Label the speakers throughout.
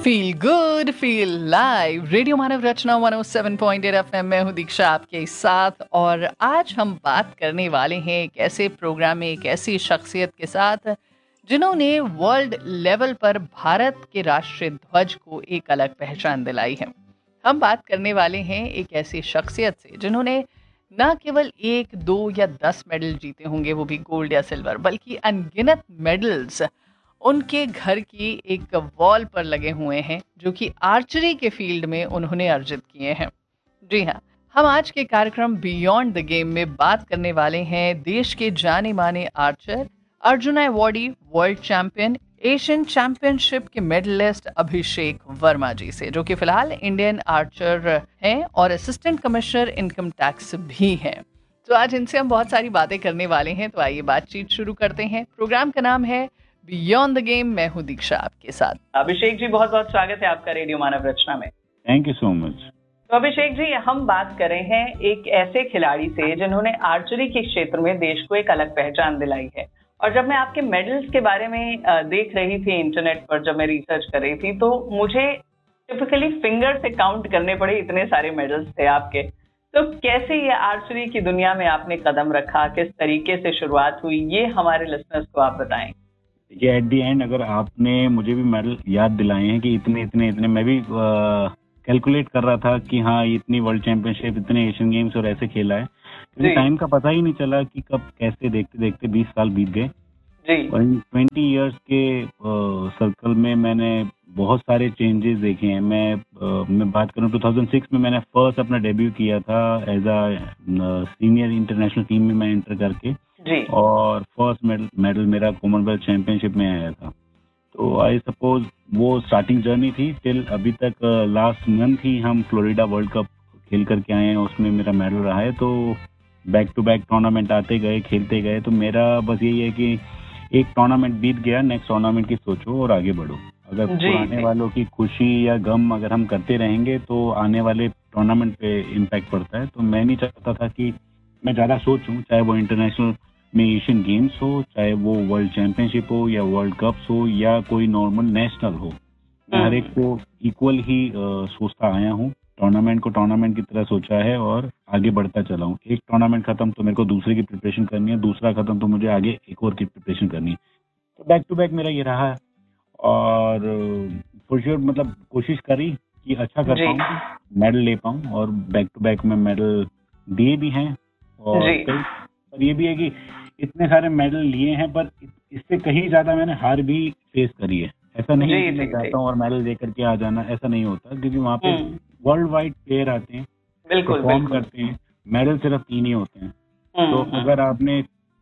Speaker 1: Feel good feel live radio मानव रचना 107.8 FM में हूँ दीक्षा आपके साथ। और आज हम बात करने वाले हैं एक ऐसे प्रोग्राम में एक ऐसी शख्सियत के साथ जिन्होंने वर्ल्ड लेवल पर भारत के राष्ट्रीय ध्वज को एक अलग पहचान दिलाई है। हम बात करने वाले हैं एक ऐसी शख्सियत से जिन्होंने न केवल 1, 2 या 10 मेडल जीते होंगे, वो भी गोल्ड या सिल्वर, बल्कि अनगिनत मेडल्स उनके घर की एक वॉल पर लगे हुए हैं जो कि आर्चरी के फील्ड में उन्होंने अर्जित किए हैं। जी हाँ, हम आज के कार्यक्रम बियॉन्ड द गेम में बात करने वाले हैं देश के जाने माने Archer, Arjun awardee, world champion, Asian championship के मेडलिस्ट अभिषेक वर्मा जी से, जो कि फिलहाल इंडियन आर्चर हैं और असिस्टेंट कमिश्नर इनकम टैक्स भी हैं। तो आज इनसे हम बहुत सारी बातें करने वाले हैं, तो आइए बातचीत शुरू करते हैं। प्रोग्राम का नाम है बियॉन्ड द गेम। मैं हूँ दीक्षा आपके साथ।
Speaker 2: अभिषेक जी, बहुत बहुत स्वागत है आपका रेडियो मानव रचना में।
Speaker 3: Thank you so much.
Speaker 2: तो अभिषेक जी, हम बात कर रहे हैं एक ऐसे खिलाड़ी से जिन्होंने आर्चरी के क्षेत्र में देश को एक अलग पहचान दिलाई है। और जब मैं आपके मेडल्स के बारे में देख रही थी इंटरनेट पर, जब मैं रिसर्च कर रही थी, तो मुझे टिपिकली फिंगर से काउंट करने पड़े, इतने सारे मेडल्स थे आपके। तो कैसे ये आर्चरी की दुनिया में आपने कदम रखा, किस तरीके से शुरुआत हुई, ये हमारे लिसनर्स को आप बताएं।
Speaker 3: ये एट दी एंड अगर आपने मुझे भी मेडल याद दिलाए हैं कि इतने इतने इतने, मैं भी कैलकुलेट कर रहा था कि हाँ इतनी वर्ल्ड चैंपियनशिप, इतने एशियन गेम्स और ऐसे खेला है, क्योंकि टाइम का पता ही नहीं चला कि कब कैसे देखते देखते 20 साल बीत गए जी। और 20 इयर्स के सर्कल में मैंने बहुत सारे चेंजेस देखे हैं। मैं बात करूं 2006 में मैंने फर्स्ट अपना डेब्यू किया था as a senior international team में मैं एंटर करके
Speaker 2: जी।
Speaker 3: और फर्स्ट मेडल मेरा कॉमनवेल्थ चैंपियनशिप में आया था। तो आई सपोज वो स्टार्टिंग जर्नी थी टिल अभी तक। लास्ट मंथ ही हम फ्लोरिडा वर्ल्ड कप खेल करके आए हैं, उसमें मेरा मेडल रहा है। तो बैक टू बैक टूर्नामेंट आते गए, खेलते गए। तो मेरा बस यही है कि एक टूर्नामेंट बीत गया, नेक्स्ट टूर्नामेंट की सोचो और आगे बढ़ो। अगर पुराने वालों की खुशी या गम अगर हम करते रहेंगे तो आने वाले टूर्नामेंट पे इम्पैक्ट पड़ता है। तो मैं नहीं चाहता था कि मैं ज्यादा सोचूं, चाहे वो इंटरनेशनल में एशियन गेम्स हो, चाहे वो वर्ल्ड चैंपियनशिप हो या वर्ल्ड कप्स हो या कोई नॉर्मल नेशनल हो। मैं हर एक को इक्वल ही सोचता आया हूँ। टूर्नामेंट को टूर्नामेंट की तरह सोचा है और आगे बढ़ता चला हूँ। एक टूर्नामेंट खत्म तो मेरे को दूसरे की प्रिपरेशन करनी है, दूसरा खत्म तो मुझे आगे एक और की प्रिपरेशन करनी है। तो बैक टू बैक मेरा ये रहा है और फॉर श्योर मतलब कोशिश करी कि अच्छा कर पाऊँ, मेडल ले पाऊँ, और बैक टू बैक में मेडल दिए भी हैं। और ये भी है कि इतने सारे मेडल लिए हैं पर इससे कहीं ज्यादा मैंने हार भी फेस करी है। ऐसा नहीं है कि मैं चाहता हूँ और मेडल लेकर के आ जाना, ऐसा नहीं होता, क्योंकि वहाँ पे वर्ल्ड वाइड प्लेयर आते हैं, परफॉर्म करते हैं। मेडल सिर्फ 3 ही होते हैं। तो अगर आपने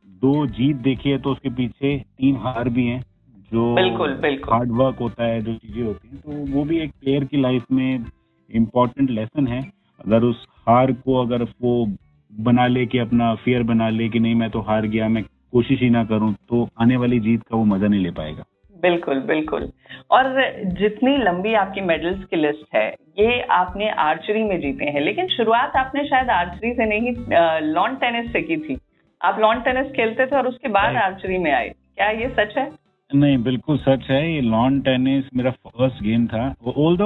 Speaker 3: 2 जीत देखी है तो उसके पीछे 3 हार भी हैं, जो हार्ड वर्क होता है, जो चीजें होती हैं। तो वो भी एक प्लेयर की लाइफ में इम्पोर्टेंट लेसन है। अगर उस हार को अगर वो बना ले कि अपना फियर बना ले कि नहीं मैं तो हार गया, मैं कोशिश ही ना करूं, तो आने वाली जीत का वो मजा नहीं ले पाएगा। बिल्कुल
Speaker 2: बिल्कुल। और जितनी लंबी आपकी मेडल्स की लिस्ट है, ये आपने आर्चरी में जीते हैं, लेकिन शुरुआत आपने शायद आर्चरी से नहीं, लॉन टेनिस से की थी। आप लॉन टेनिस खेलते थे और उसके बाद आर्चरी में आए, क्या ये सच है?
Speaker 3: नहीं, बिल्कुल सच है। ये लॉन टेनिस मेरा फर्स्ट गेम था। ऑल्दो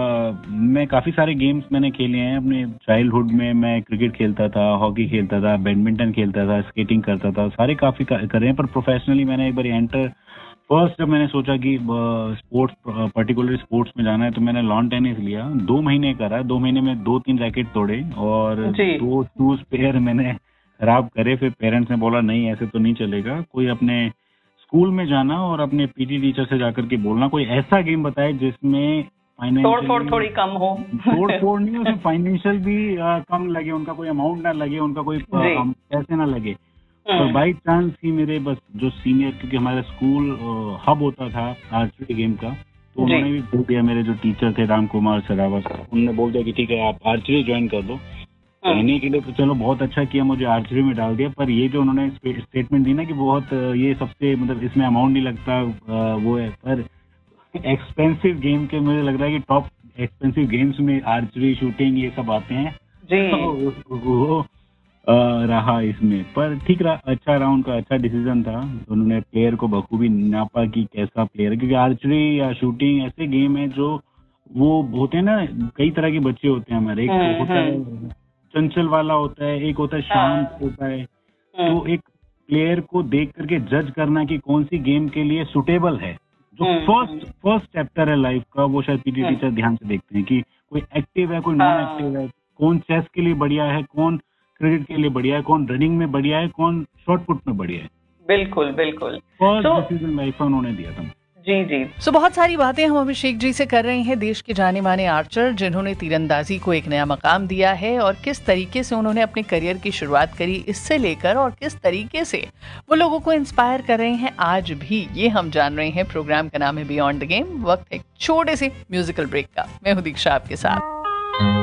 Speaker 3: मैं काफी सारे गेम्स मैंने खेले हैं अपने चाइल्डहुड में। मैं क्रिकेट खेलता था, हॉकी खेलता था, बैडमिंटन खेलता था, स्केटिंग करता था, सारे काफी करे हैं। पर प्रोफेशनली मैंने एक बार एंटर फर्स्ट जब मैंने सोचा कि स्पोर्ट्स, पर्टिकुलर स्पोर्ट्स में जाना है, तो मैंने लॉन टेनिस लिया। 2 महीने करा, 2 महीने में 2-3 रैकेट तोड़े और 2 शूज पेयर मैंने खराब करे। फिर पेरेंट्स ने बोला नहीं ऐसे तो नहीं चलेगा, कोई अपने स्कूल में जाना और अपने पीटी टीचर से जाकर के बोलना कोई ऐसा गेम बताए जिसमें
Speaker 2: फाइनेंशियल थोड़ी कम हो।
Speaker 3: तोड़ नहीं, उसमें फाइनेंशियल भी कम लगे, उनका कोई अमाउंट ना लगे, उनका कोई पैसे ना लगे। और बाई चांस ही मेरे बस जो सीनियर, क्योंकि हमारा स्कूल हब होता था आर्चरी गेम का, तो उन्होंने भी बोल दिया, मेरे जो टीचर थे राम कुमार सरावत, उन्होंने बोल दिया कि ठीक है आप आर्चरी ज्वाइन कर दो। कहने के लिए तो चलो बहुत अच्छा किया, मुझे आर्चरी में डाल दिया। पर ये जो उन्होंने स्टेटमेंट दी ना कि बहुत ये सबसे मतलब इसमें अमाउंट नहीं लगता, वो है। पर एक्सपेंसिव गेम के मुझे लग रहा है कि टॉप एक्सपेंसिव गेम्स में आर्चरी, शूटिंग ये सब आते हैं जी। तो वो रहा इसमें, पर ठीक रहा, अच्छा रहा, उनका अच्छा डिसीजन था। उन्होंने प्लेयर को बखूबी नापा कि कैसा प्लेयर है, क्योंकि आर्चरी या शूटिंग ऐसे गेम है जो वो होते हैं ना, कई तरह के बच्चे होते हैं हमारे, एक होता है चंचल वाला होता है, एक होता है शांत होता है। तो एक प्लेयर को देख करके जज करना कि कौन सी गेम के लिए सुटेबल है, जो फर्स्ट चैप्टर है लाइफ का, वो शायद पीटी टीचर ध्यान से देखते हैं कि कोई एक्टिव है, कोई नॉन एक्टिव है, कौन चेस के लिए बढ़िया है, कौन क्रिकेट के लिए बढ़िया है, कौन रनिंग में बढ़िया है, कौन शॉर्ट पुट में बढ़िया है।
Speaker 2: बिल्कुल बिल्कुल,
Speaker 3: फर्स्ट डिसीजन लाइफ का उन्होंने दिया था।
Speaker 2: जी जी।
Speaker 1: सो बहुत सारी बातें हम अभिषेक जी से कर रहे हैं, देश के जाने माने आर्चर जिन्होंने तीरंदाजी को एक नया मकाम दिया है, और किस तरीके से उन्होंने अपने करियर की शुरुआत करी इससे लेकर, और किस तरीके से वो लोगों को इंस्पायर कर रहे हैं आज भी, ये हम जान रहे हैं। प्रोग्राम का नाम है बियॉन्ड द गेम। वक्त है छोटे से म्यूजिकल ब्रेक का। मैं हूं दीक्षा आपके साथ।